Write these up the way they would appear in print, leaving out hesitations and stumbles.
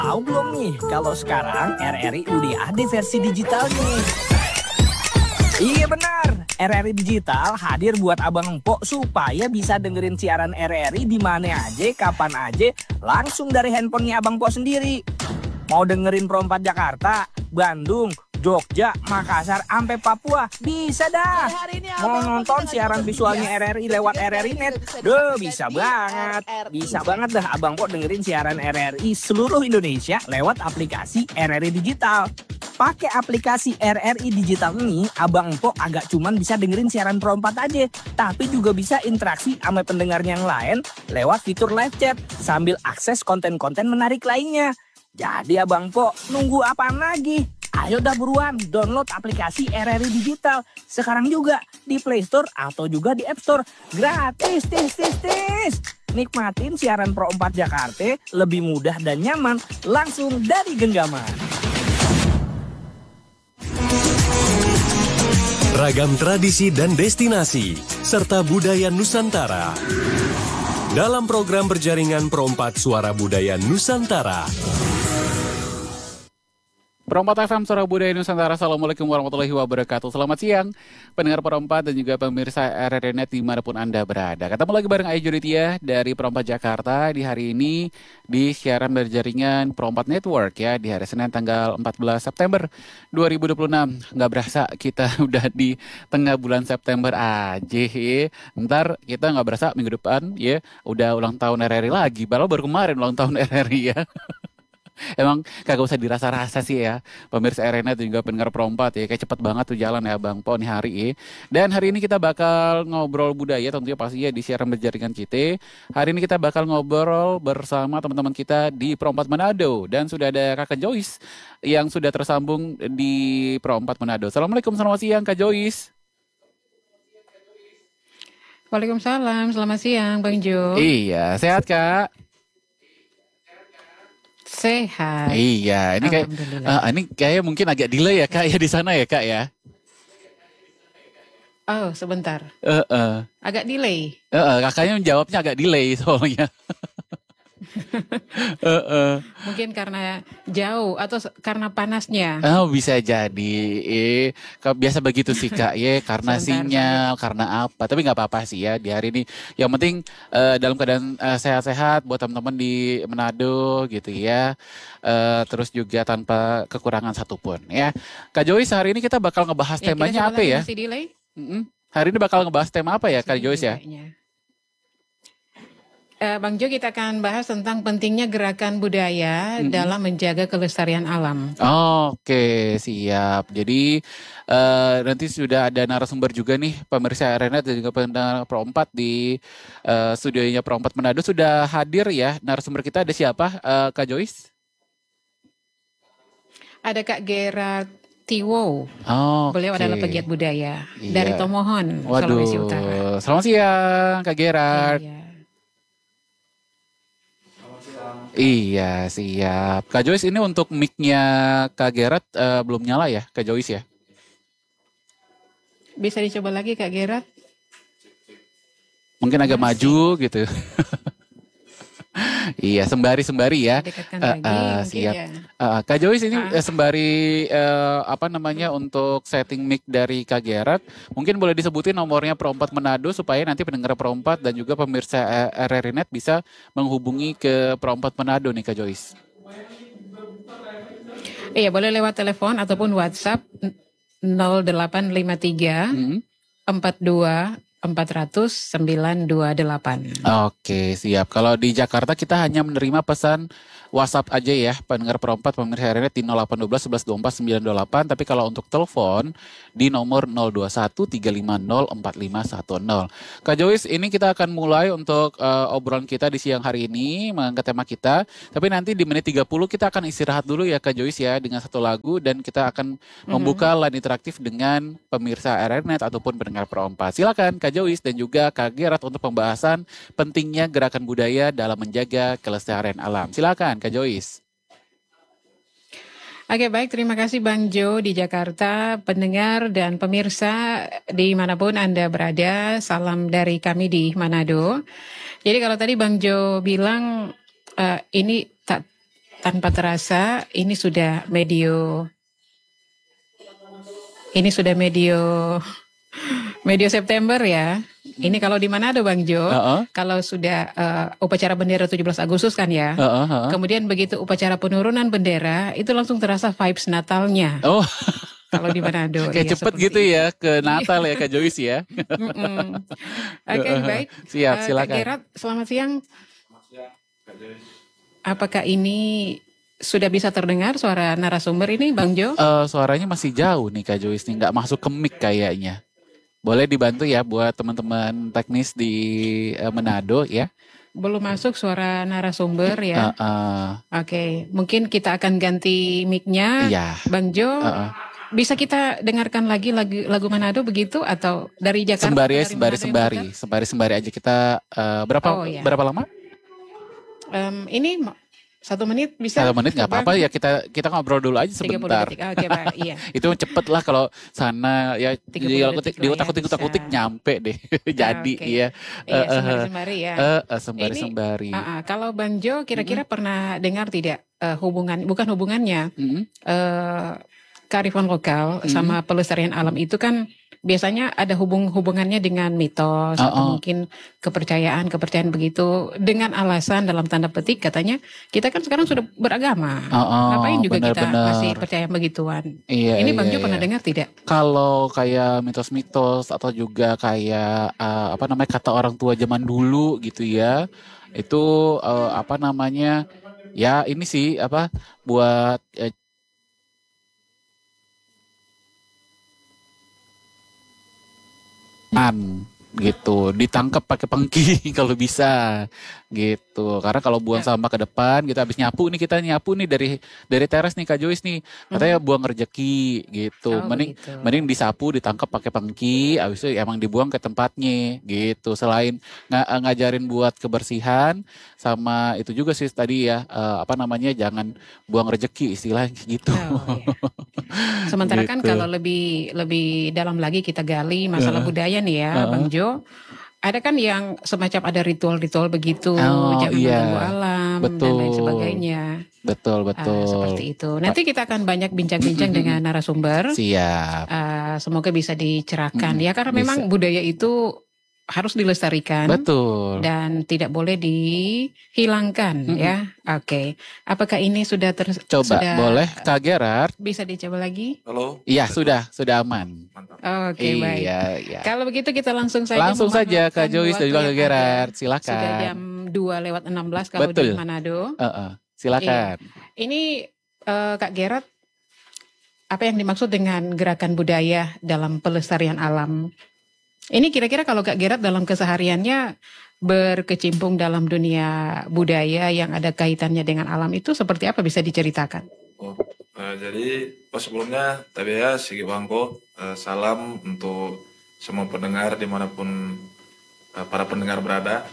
Tahu belum nih, kalau sekarang RRI udah ada versi digitalnya. Iya benar, RRI Digital hadir buat abang empok supaya bisa dengerin siaran RRI di mana aja, kapan aja, langsung dari handphonenya abang empok sendiri. Mau dengerin Pro 4 Jakarta, Bandung, Jogja, Makassar, sampai Papua, bisa dah. Mau nonton siaran visualnya RRI lewat RRI Net, bisa banget. Bisa banget dah abang empok dengerin siaran RRI seluruh Indonesia lewat aplikasi RRI Digital. Pakai aplikasi RRI Digital ini, abang empok agak cuman bisa dengerin siaran Pro 4 aja, tapi juga bisa interaksi sama pendengar yang lain lewat fitur live chat sambil akses konten-konten menarik lainnya. Jadi abang empok nunggu apaan lagi? Ayo dah buruan download aplikasi RRI Digital sekarang juga di Play Store atau juga di App Store. Gratis, tis. Nikmatin siaran Pro 4 Jakarta lebih mudah dan nyaman langsung dari genggaman. Ragam tradisi dan destinasi, serta budaya Nusantara. Dalam program berjaringan Pro 4 Suara Budaya Nusantara. Pro 4 FM Suara Budaya Nusantara. Assalamualaikum warahmatullahi wabarakatuh. Selamat siang pendengar Pro 4 dan juga pemirsa RRI Net dimanapun Anda berada. Ketemu lagi bareng Ayu Juritia dari Pro 4 Jakarta di hari ini di siaran berjaringan Pro 4 Network ya di hari Senin tanggal 14 September 2026. Nggak berasa kita udah di tengah bulan September aja ya. Ntar kita nggak berasa minggu depan ya udah ulang tahun RRI lagi. Baru kemarin ulang tahun RRI ya. Emang kagak usah dirasa-rasa sih ya pemirsa RRI dan juga pendengar Pro 4 ya. Kayak cepet banget tuh jalan ya Bang Po nih hari ya. Dan hari ini kita bakal ngobrol budaya tentunya pasti ya di siaran berjaringan kita. Hari ini kita bakal ngobrol bersama teman-teman kita di Pro 4 Manado. Dan sudah ada Kakak Joyce yang sudah tersambung di Pro 4 Manado. Assalamualaikum, selamat siang Kak Joyce. Waalaikumsalam, selamat siang Bang Jo. Iya, sehat Kak? Sehat. Iya, ini kayak mungkin agak delay ya Kak ya di sana ya Kak ya. Oh, sebentar. Agak delay. Kakaknya menjawabnya agak delay soalnya. Mungkin karena jauh atau karena panasnya. Oh, bisa jadi. Biasa begitu sih Kak ya, karena sinyal, karena apa. Tapi nggak apa-apa sih ya di hari ini. Yang penting dalam keadaan sehat-sehat buat teman-teman di Manado gitu ya. Terus juga tanpa kekurangan satupun ya. Kak Joyce, hari ini kita bakal ngebahas temanya apa ya? Masih delay? Hari ini bakal ngebahas tema apa ya Kak Joyce ya? Bang Jo, kita akan bahas tentang pentingnya gerakan budaya dalam menjaga kelestarian alam. Oke, siap. Jadi nanti sudah ada narasumber juga nih pemirsa RRI dan juga pendengar Pro 4 di studionya Pro 4 Manado sudah hadir ya. Narasumber kita ada siapa Kak Joyce? Ada Kak Gerard Tiwo. Beliau adalah pegiat budaya dari Tomohon, Sulawesi Utara. Selamat siang Kak Gerard. Iya, siap. Kak Joyce, ini untuk mic-nya Kak Gerard belum nyala ya, Kak Joyce ya? Bisa dicoba lagi Kak Gerard? Mungkin agak maju gitu. Iya, sembari ya. Siap. Ya. Kak Joyce ini sembari untuk setting mic dari Kak Gerard, mungkin boleh disebutin nomornya Pro 4 Manado supaya nanti pendengar Pro 4 dan juga pemirsa RRI Net bisa menghubungi ke Pro 4 Manado nih Kak Joyce. Iya, boleh lewat telepon ataupun WhatsApp 0853 42 400 928. Oke, siap. Kalau di Jakarta kita hanya menerima pesan WhatsApp aja ya, pendengar Pro 4 pemirsa RRI di 0812 11 24 928. Tapi kalau untuk telepon di nomor 021 350 4510. Kak Joyce, ini kita akan mulai untuk obrolan kita di siang hari ini mengangkat tema kita. Tapi nanti di menit 30 kita akan istirahat dulu ya Kak Joyce ya dengan satu lagu dan kita akan membuka line interaktif dengan pemirsa RRI Net ataupun pendengar Pro 4. Silakan Kak Joyce dan juga Kak Gerard untuk pembahasan pentingnya gerakan budaya dalam menjaga kelestarian alam. Silakan Kak Joyce. Oke, baik, terima kasih Bang Jo di Jakarta, pendengar dan pemirsa dimanapun Anda berada, salam dari kami di Manado. Jadi kalau tadi Bang Jo bilang ini tak tanpa terasa ini sudah medio medio September ya. Ini kalau di Manado Bang Jo, kalau sudah upacara bendera 17 Agustus kan ya. Kemudian begitu upacara penurunan bendera itu langsung terasa vibes Natalnya. Oh. Kalau di Manado. Kayak ya, cepet gitu ya ke Natal ya Kak Joyce ya. Oke, baik. Siap, silakan. Kak Gerard, selamat siang. Apakah ini sudah bisa terdengar suara narasumber ini Bang Jo? Suaranya masih jauh nih Kak Joyce nih, nggak masuk ke mic kayaknya. Boleh dibantu ya buat teman-teman teknis di Manado ya. Belum masuk suara narasumber ya. Oke, mungkin kita akan ganti mic-nya. Iya. Bang Jo, bisa kita dengarkan lagi lagu Manado begitu atau dari Jakarta? Sembari aja kita berapa lama? Ini 1 menit bisa? 1 menit nggak apa-apa ya, kita ngobrol dulu aja sebentar. 30 detik. Oke, Pak. Iya. Itu cepet lah kalau sana ya di otak-otik nyampe deh. Jadi iya. Iya, sembari-sembari ya. Sembari-sembari. Kalau Bang Jo kira-kira pernah dengar tidak bukan hubungannya kearifan lokal sama pelestarian alam itu kan biasanya ada hubungannya dengan mitos atau mungkin kepercayaan begitu, dengan alasan dalam tanda petik katanya kita kan sekarang sudah beragama, ngapain juga kita masih percaya begituan. Ini Bang Jo pernah dengar tidak? Kalau kayak mitos-mitos atau juga kayak kata orang tua zaman dulu gitu ya, itu ya ini sih buat gitu, ditangkap pakai pengki kalau bisa gitu, karena kalau buang sampah ke depan kita habis nyapu nih dari teras nih Kak Joyce nih, katanya buang rezeki gitu. Mending disapu, ditangkap pakai pengki, habis itu emang dibuang ke tempatnya gitu. Selain ngajarin buat kebersihan, sama itu juga sih tadi ya jangan buang rezeki istilahnya gitu. Sementara kan kalau lebih dalam lagi kita gali masalah budaya nih ya Bang Jo, ada kan yang semacam ada ritual-ritual begitu, jangan mengganggu alam dan lain sebagainya. Betul. Seperti itu. Nanti kita akan banyak bincang-bincang dengan narasumber. Siap. Semoga bisa dicerahkan ya, karena memang budaya itu harus dilestarikan. Betul. Dan tidak boleh dihilangkan ya. Oke. Apakah ini sudah Coba boleh Kak Gerard? Bisa dicoba lagi? Halo. Iya, sudah aman. Oke, baik. Iya. Kalau begitu kita langsung saja Kak Joyce dan juga Kak Gerard. Silakan. Sudah jam 2:16 kalau di Manado. Silakan. Ini Kak Gerard, apa yang dimaksud dengan gerakan budaya dalam pelestarian alam? Ini kira-kira kalau Kak Gerard dalam kesehariannya berkecimpung dalam dunia budaya yang ada kaitannya dengan alam itu seperti apa, bisa diceritakan? Jadi sebelumnya tadi ya Sigi Bangko, salam untuk semua pendengar dimanapun para pendengar berada.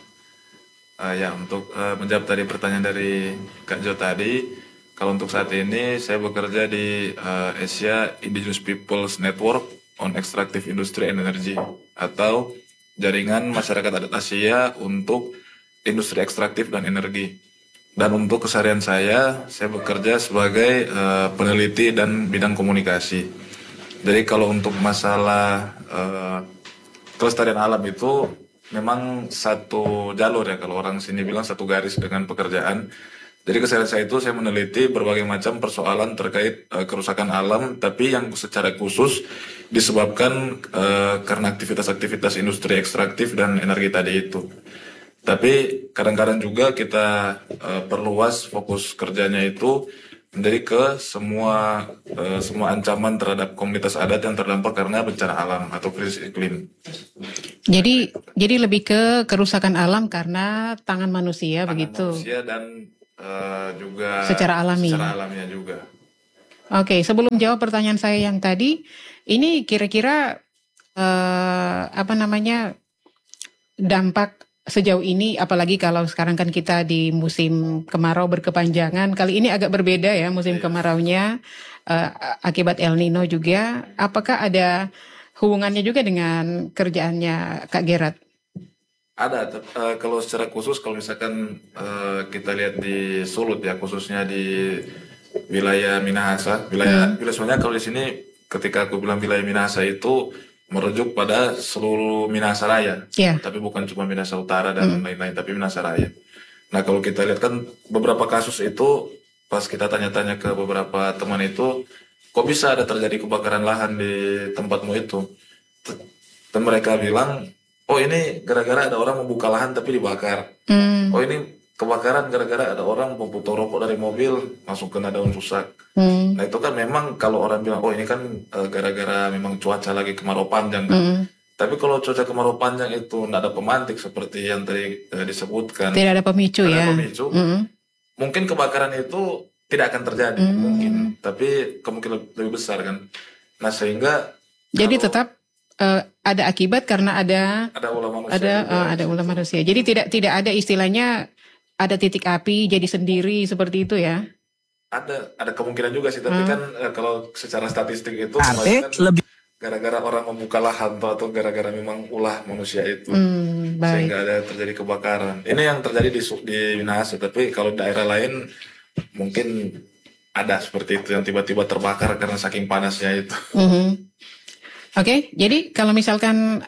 Untuk menjawab tadi pertanyaan dari Kak Jo tadi, kalau untuk saat ini saya bekerja di Asia Indigenous Peoples Network on Extractive Industry and Energy, atau jaringan masyarakat adat Asia untuk industri ekstraktif dan energi. Dan untuk keseharian saya bekerja sebagai peneliti dan bidang komunikasi. Jadi kalau untuk masalah kelestarian alam itu memang satu jalur ya, kalau orang sini bilang satu garis dengan pekerjaan. Jadi keseharian saya itu saya meneliti berbagai macam persoalan terkait kerusakan alam, tapi yang secara khusus disebabkan karena aktivitas-aktivitas industri ekstraktif dan energi tadi itu. Tapi kadang-kadang juga kita perluas fokus kerjanya itu menjadi ke semua ancaman terhadap komunitas adat yang terdampak karena bencana alam atau krisis iklim. Jadi lebih ke kerusakan alam karena tangan manusia begitu. Manusia dan juga secara alami. Secara alamiah juga. Oke, sebelum jawab pertanyaan saya yang tadi, ini kira-kira dampak sejauh ini, apalagi kalau sekarang kan kita di musim kemarau berkepanjangan, kali ini agak berbeda ya musim kemaraunya akibat El Nino juga. Apakah ada hubungannya juga dengan kerjaannya Kak Gerard? Ada, kalau secara khusus kalau misalkan kita lihat di Sulut ya, khususnya di wilayah Minahasa, wilayah soalnya kalau di sini ketika aku bilang wilayah Minahasa itu merujuk pada seluruh Minahasa Raya, Ya. tapi bukan cuma Minahasa Utara dan lain-lain, tapi Minahasa Raya. Nah kalau kita lihat kan beberapa kasus itu pas kita tanya-tanya ke beberapa teman itu, kok bisa ada terjadi kebakaran lahan di tempatmu itu? Dan mereka bilang, oh ini gara-gara ada orang membuka lahan tapi dibakar. Oh ini kebakaran gara-gara ada orang membutuh rokok dari mobil langsung kena daun rusak. Nah itu kan memang kalau orang bilang, oh ini kan gara-gara memang cuaca lagi kemarau panjang kan. Tapi kalau cuaca kemarau panjang itu tidak ada pemantik seperti yang tadi disebutkan. Tidak ada pemicu Tidak ya. ada pemicu. Mungkin kebakaran itu tidak akan terjadi mungkin, tapi kemungkinan lebih besar kan. Nah sehingga Jadi tetap ada akibat karena ada ulah manusia. ada ulah manusia. Jadi tidak ada istilahnya ada titik api jadi sendiri seperti itu ya. Ada kemungkinan juga sih, tapi kan kalau secara statistik itu Artinya kan lebih gara-gara orang membuka lahan atau gara-gara memang ulah manusia itu Baik. sehingga ada terjadi kebakaran. Ini yang terjadi di Minahasa, tapi kalau daerah lain mungkin ada seperti itu yang tiba-tiba terbakar karena saking panasnya itu. Oke, jadi kalau misalkan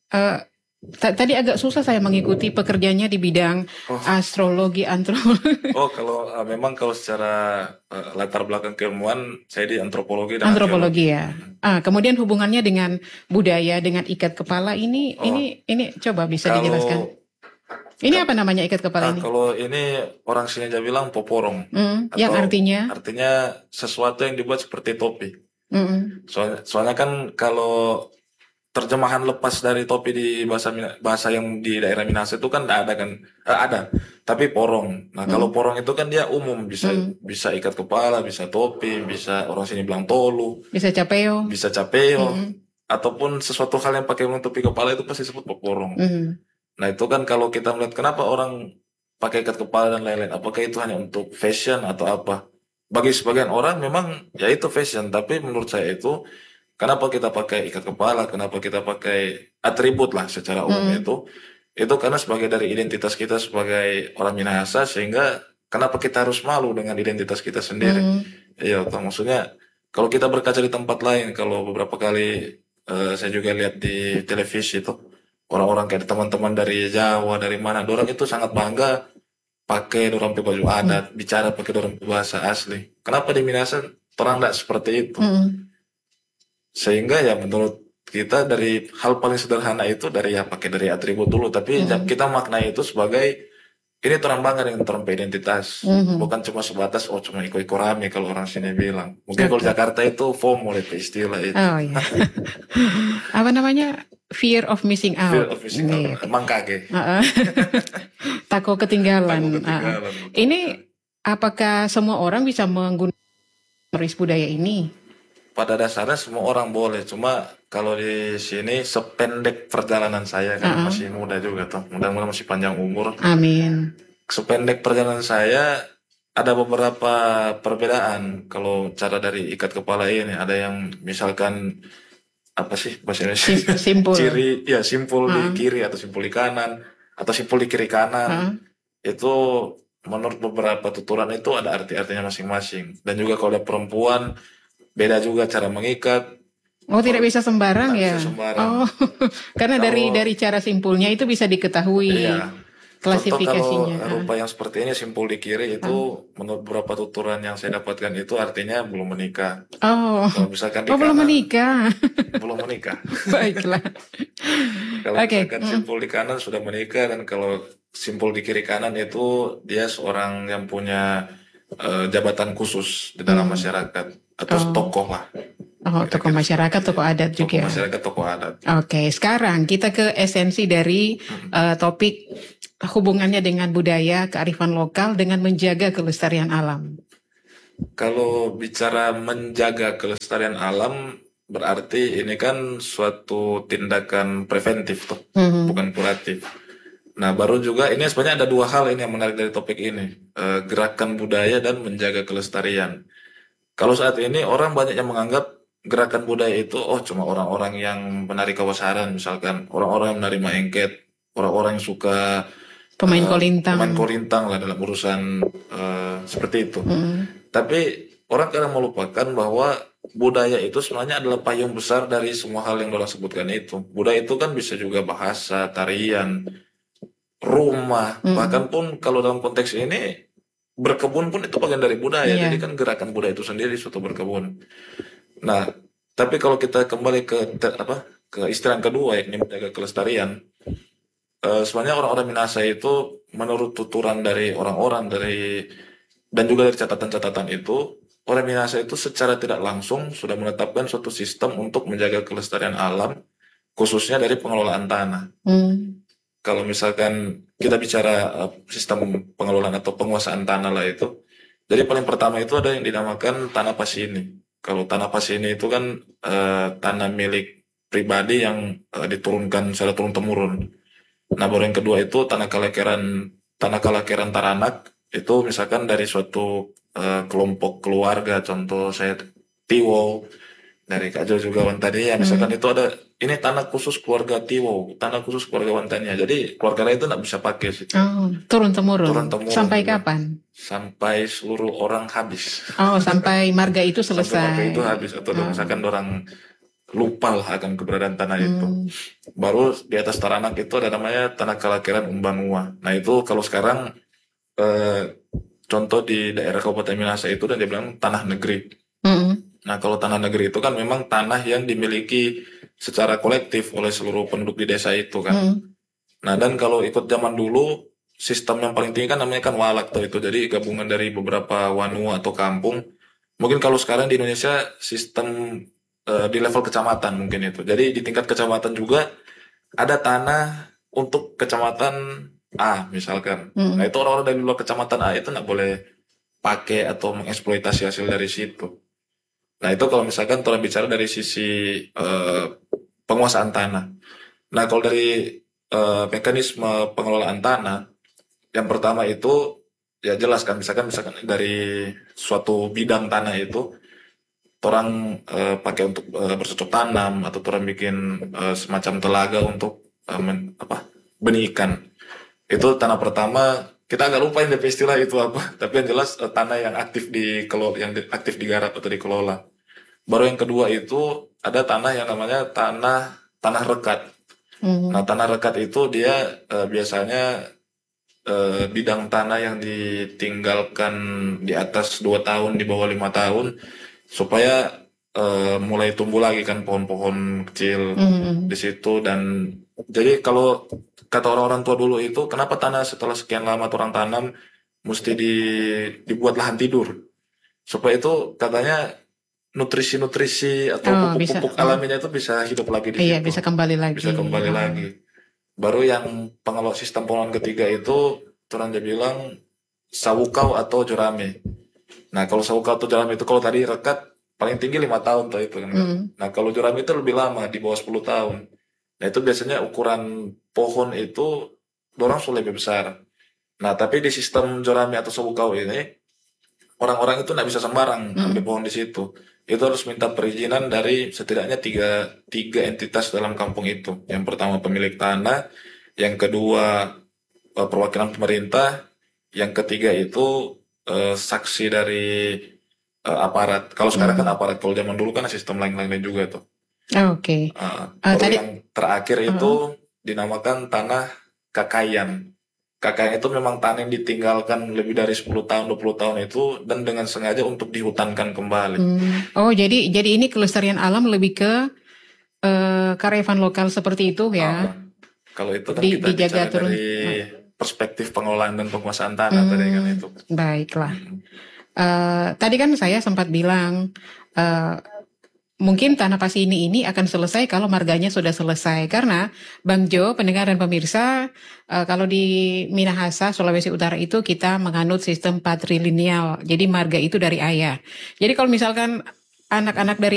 tadi agak susah saya mengikuti pekerjaannya di bidang astrologi, antropologi. Oh, kalau memang kalau secara latar belakang keilmuan saya di antropologi dan Antropologi ya. Kemudian hubungannya dengan budaya, dengan ikat kepala ini coba bisa dijelaskan. Ini apa namanya ikat kepala ini? Kalau ini orang sini aja bilang poporong. Yang artinya? Artinya sesuatu yang dibuat seperti topi. Soalnya kan kalau terjemahan lepas dari topi di bahasa yang di daerah Minahasa itu kan ada kan, ada, tapi porong. Nah kalau porong itu kan dia umum, bisa ikat kepala, bisa topi, bisa orang sini bilang tolu, bisa capeo, ataupun sesuatu hal yang pakai menutupi kepala itu pasti disebut porong. Nah itu kan kalau kita melihat kenapa orang pakai ikat kepala dan lain-lain, apakah itu hanya untuk fashion atau apa? Bagi sebagian orang memang ya itu fashion, tapi menurut saya itu kenapa kita pakai ikat kepala, kenapa kita pakai atribut lah secara umum itu karena sebagai dari identitas kita sebagai orang Minahasa, sehingga kenapa kita harus malu dengan identitas kita sendiri. Iya, maksudnya kalau kita berkaca di tempat lain, kalau beberapa kali saya juga lihat di televisi itu orang-orang kayak teman-teman dari Jawa, dari mana, orang itu sangat bangga pakai dorang baju adat, bicara pakai dorang bahasa asli. Kenapa di Minahasa orang tidak seperti itu? Sehingga ya menurut kita dari hal paling sederhana itu dari pakai dari atribut dulu, tapi kita maknai itu sebagai ini orang bangga dengan orang identitas, bukan cuma sebatas cuma iko-iko rame kalau orang sini bilang. Mungkin kalau Jakarta itu FOMO itu istilah itu. Oh iya. Apa namanya? Fear of missing out. Fear of missing out. Emang kage. Takut ketinggalan. Ini apakah semua orang bisa menggunakan waris budaya ini? Pada dasarnya semua orang boleh, cuma kalau di sini sependek perjalanan saya kan masih muda juga tuh, mudah-mudahan masih panjang umur. Amin. Sependek perjalanan saya ada beberapa perbedaan. Kalau cara dari ikat kepala ini ada yang misalkan apa sih bahasa Indonesia? Simpul. Ciri ya simpul di kiri atau simpul di kanan atau simpul di kiri kanan. Itu menurut beberapa tuturan itu ada arti-artinya masing-masing. Dan juga kalau ada perempuan beda juga cara mengikat. Oh, tidak bisa sembarang ya? Bisa sembarang. Oh, karena dari cara simpulnya itu bisa diketahui klasifikasinya. Kalau rupa yang seperti ini simpul di kiri itu menurut beberapa tuturan yang saya dapatkan itu artinya belum menikah. Oh, kalau misalkan di kanan, belum menikah. Belum menikah. Baiklah. Kalau misalkan simpul di kanan sudah menikah, dan kalau simpul di kiri kanan itu dia seorang yang punya jabatan khusus di dalam masyarakat atau tokoh lah. Oh, tokoh masyarakat, tokoh adat juga. Tokoh masyarakat, tokoh adat. Oke, sekarang kita ke esensi dari topik hubungannya dengan budaya, kearifan lokal dengan menjaga kelestarian alam. Kalau bicara menjaga kelestarian alam, berarti ini kan suatu tindakan preventif tuh, bukan kuratif. Nah, baru juga ini sebenarnya ada dua hal ini yang menarik dari topik ini, gerakan budaya dan menjaga kelestarian. Kalau saat ini orang banyak yang menganggap gerakan budaya itu cuma orang-orang yang menari kawasaran, misalkan orang-orang yang menari maengket, orang-orang yang suka Pemain kolintang. pemain kolintang lah dalam urusan seperti itu. Tapi orang kadang melupakan bahwa budaya itu sebenarnya adalah payung besar dari semua hal yang orang sebutkan itu. Budaya itu kan bisa juga bahasa, tarian, rumah, bahkan pun kalau dalam konteks ini berkebun pun itu bagian dari budaya. Iya. Jadi kan gerakan budaya itu sendiri suatu berkebun. Nah, tapi kalau kita kembali ke istilah yang kedua yakni menjaga kelestarian, sebenarnya orang-orang Minahasa itu menurut tuturan dari orang-orang dan juga dari catatan-catatan itu, orang Minahasa itu secara tidak langsung sudah menetapkan suatu sistem untuk menjaga kelestarian alam, khususnya dari pengelolaan tanah. Kalau misalkan kita bicara sistem pengelolaan atau penguasaan tanah lah itu, jadi paling pertama itu ada yang dinamakan tanah pasini. Kalau tanah pasini itu kan tanah milik pribadi yang diturunkan secara turun-temurun. Nah, baru yang kedua itu tanah kalakeran Taranak, itu misalkan dari suatu kelompok keluarga, contoh saya Tiwo, dari Kak Jo juga Wantania, misalkan itu ada, ini tanah khusus keluarga Tiwo, tanah khusus keluarga Wantania, jadi keluarga lain itu nggak bisa pakai situ. Oh, turun-temurun. Turun-temurun. Sampai juga. kapan? Sampai seluruh orang habis. Oh, sampai marga itu Sampai selesai. marga itu habis, atau misalkan orang lupa lah akan keberadaan tanah itu. Baru di atas Taranak itu ada namanya tanah kalakeran Umbanua. Nah itu kalau sekarang contoh di daerah Kabupaten Minahasa itu dan dia bilang tanah negeri. Nah kalau tanah negeri itu kan memang tanah yang dimiliki secara kolektif oleh seluruh penduduk di desa itu kan. Nah dan kalau ikut zaman dulu sistem yang paling tinggi kan namanya kan walak tuh itu. Jadi gabungan dari beberapa wanua atau kampung. Mungkin kalau sekarang di Indonesia sistem di level kecamatan mungkin itu. Jadi di tingkat kecamatan juga ada tanah untuk kecamatan A misalkan. Nah itu orang-orang dari luar kecamatan A itu nggak boleh pakai atau mengeksploitasi hasil dari situ. Nah itu kalau misalkan kita bicara dari sisi penguasaan tanah. Nah kalau dari mekanisme pengelolaan tanah, yang pertama itu ya jelas kan misalkan dari suatu bidang tanah itu orang pakai untuk bercocok tanam atau orang bikin semacam telaga untuk benih ikan. Itu tanah pertama, kita agak lupa yang istilah itu apa, tapi yang jelas tanah yang aktif aktif digarap atau dikelola. Baru yang kedua itu ada tanah yang namanya tanah rekat. Nah tanah rekat itu dia biasanya bidang tanah yang ditinggalkan di atas 2 tahun, di bawah 5 tahun, supaya mulai tumbuh lagi kan pohon-pohon kecil di situ. Dan jadi kalau kata orang-orang tua dulu itu, kenapa tanah setelah sekian lama orang tanam mesti dibuat lahan tidur, supaya itu katanya nutrisi-nutrisi atau pupuk-pupuk alaminya itu bisa hidup lagi di situ. Bisa kembali lagi. Bisa kembali lagi. Baru yang sistem pengelolaan ketiga itu orang dia bilang sawukau atau jurame. Nah kalau sawukau atau jurame itu kalau tadi rekat paling tinggi 5 tahun tuh itu kan. Nah kalau jurame itu lebih lama, di bawah 10 tahun. Nah itu biasanya ukuran pohon itu dorang sudah lebih besar. Nah tapi di sistem jurame atau sawukau ini orang-orang itu nggak bisa sembarang ambil pohon di situ. Itu harus minta perizinan dari setidaknya tiga entitas dalam kampung itu. Yang pertama pemilik tanah, yang kedua perwakilan pemerintah, yang ketiga itu saksi dari aparat. Kalau sekarang kan aparat, kalau zaman dulu kan sistem lain-lain juga tuh. Oke. Tadi yang terakhir itu dinamakan tanah kakayan. Kakayan itu memang tanah yang ditinggalkan lebih dari 10 tahun, 20 tahun itu, dan dengan sengaja untuk dihutankan kembali. Oh, jadi ini kelestarian alam lebih ke kearifan lokal seperti itu ya? Kalau itu kan kita bicara dari perspektif pengelolaan dan penguasaan tanah tadi kan itu. Baiklah. Tadi kan saya sempat bilang mungkin tanah pasini ini akan selesai kalau marganya sudah selesai. Karena Bang Jo, pendengar dan pemirsa, kalau di Minahasa, Sulawesi Utara itu kita menganut sistem patrilineal. Jadi marga itu dari ayah. Jadi kalau misalkan anak-anak dari